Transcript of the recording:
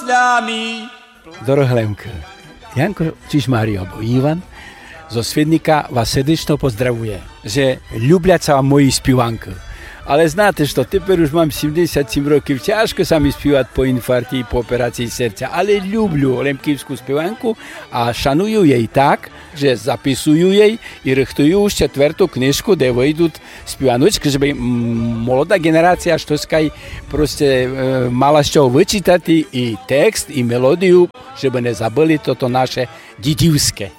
pásňami. Dorohlemka, Janko Čižmári alebo Ivan zo Sviednika vás srdечно pozdravuje, že ľubľať sa vám moji spievanky. Ale znáte, že teper už mám 77 rokov, ťažko sa mi spievať po infarkte, po operácii srdca, ale ľubľu lemkivskú spievanku a šanujú jej tak, že zapisujú jej i rechtujú už 4. knižku, kde vyjdú spievanučky, že by mladá generácia štoskaj proste mala z čoho vyčítať i text, i melódiu, že by nezabili toto naše didivské.